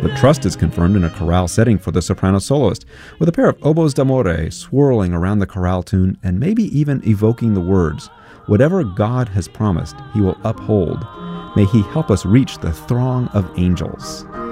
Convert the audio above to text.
The trust is confirmed in a chorale setting for the soprano soloist, with a pair of oboes d'amore swirling around the chorale tune and maybe even evoking the words, "Whatever God has promised, he will uphold. May he help us reach the throng of angels."